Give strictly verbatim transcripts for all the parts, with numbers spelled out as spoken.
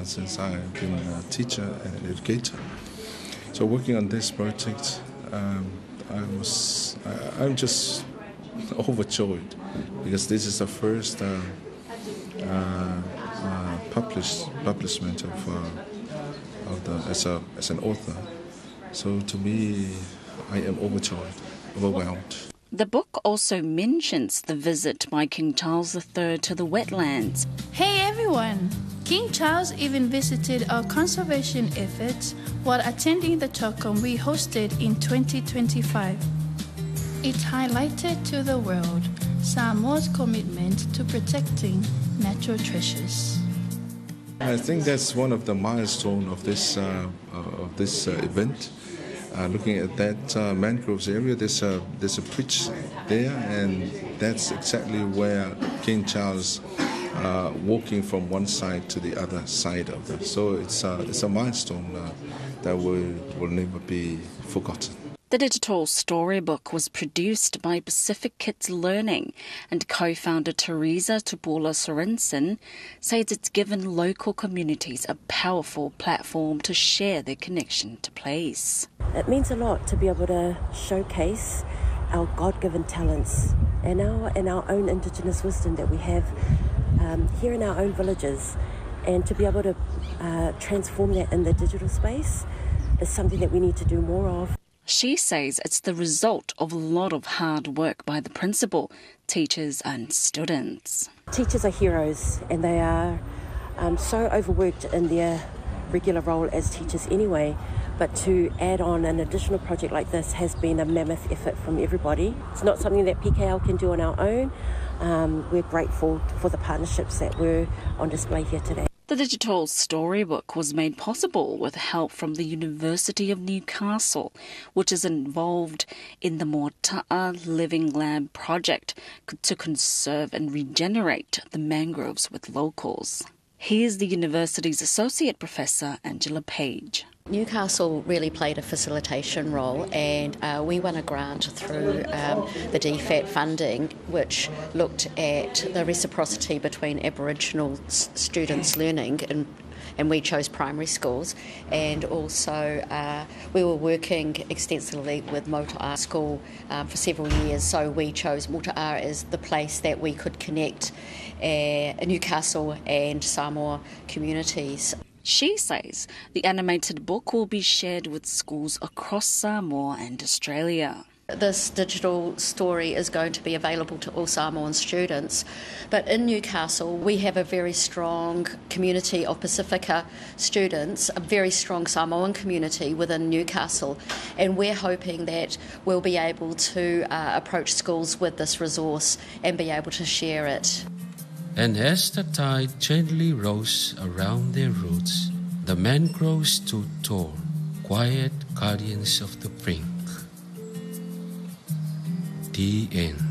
since I've been a teacher and an educator. So working on this project, um, I was, I, I'm just overjoyed because this is the first uh, uh, uh, published publishment of uh, of the as a as an author. So to me, I am overjoyed, overwhelmed. The book also mentions the visit by King Charles the Third to the wetlands. Hey everyone! King Charles even visited our conservation efforts while attending the talk we hosted in twenty twenty-five. It highlighted to the world Samoa's commitment to protecting natural treasures. I think that's one of the milestones of this uh, of this uh, event. Uh, looking at that uh, mangroves area, there's a there's a bridge there, and that's exactly where King Charles uh, walking from one side to the other side of that. So it's uh, it's a milestone uh, that will will never be forgotten. The digital storybook was produced by Pacific Kids Learning, and co-founder Teresa Tupola Sorensen says it's given local communities a powerful platform to share their connection to place. It means a lot to be able to showcase our God-given talents and our, and our own Indigenous wisdom that we have um, here in our own villages, and to be able to uh, transform that in the digital space is something that we need to do more of. She says it's the result of a lot of hard work by the principal, teachers and students. Teachers are heroes, and they are um, so overworked in their regular role as teachers anyway, but to add on an additional project like this has been a mammoth effort from everybody. It's not something that P K L can do on our own. Um, we're grateful for the partnerships that were on display here today. The digital storybook was made possible with help from the University of Newcastle, which is involved in the Moata'a Living Lab project to conserve and regenerate the mangroves with locals. Here's the university's Associate Professor, Angela Page. Newcastle really played a facilitation role, and uh, we won a grant through um, the D FAT funding, which looked at the reciprocity between Aboriginal s- students learning, and, and we chose primary schools, and also uh, we were working extensively with Motu'a School um, for several years, so we chose Motu'a as the place that we could connect uh, Newcastle and Samoa communities. She says the animated book will be shared with schools across Samoa and Australia. This digital story is going to be available to all Samoan students, but in Newcastle we have a very strong community of Pacifica students, a very strong Samoan community within Newcastle, and we're hoping that we'll be able to uh, approach schools with this resource and be able to share it. And as the tide gently rose around their roots, the mangroves stood tall, quiet guardians of the brink. The end.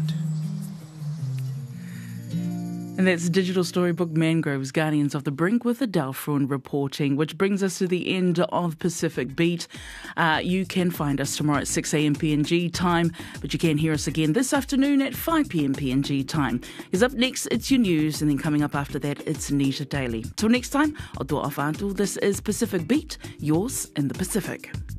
And that's digital storybook Mangroves, Guardians of the Brink, with Adele Fruin reporting, which brings us to the end of Pacific Beat. Uh, you can find us tomorrow at six a.m. P N G time, but you can hear us again this afternoon at five p.m. P N G time. Is up next, it's your news, and then coming up after that, it's Nita Daily. Till next time, I'll do off Antu. This is Pacific Beat, yours in the Pacific.